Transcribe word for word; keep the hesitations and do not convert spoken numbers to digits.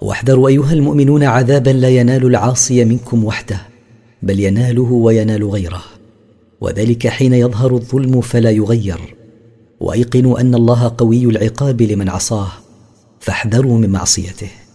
واحذروا أيها المؤمنون عذابا لا ينال العاصي منكم وحده، بل يناله وينال غيره، وذلك حين يظهر الظلم فلا يغير. وأيقنوا أن الله قوي العقاب لمن عصاه، فاحذروا من معصيته.